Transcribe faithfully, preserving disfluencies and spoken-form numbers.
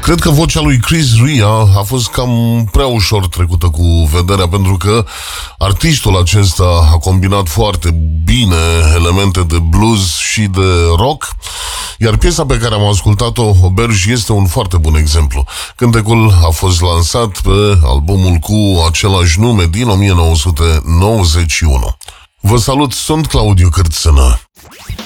Cred că vocea lui Chris Rea a fost cam prea ușor trecută cu vederea, pentru că artistul acesta a combinat foarte bine elemente de blues și de rock, iar piesa pe care am ascultat-o, Auberge, este un foarte bun exemplu. Cântecul a fost lansat pe albumul cu același nume din o mie nouă sute nouăzeci și unu. Vă salut, sunt Claudiu Cârțână.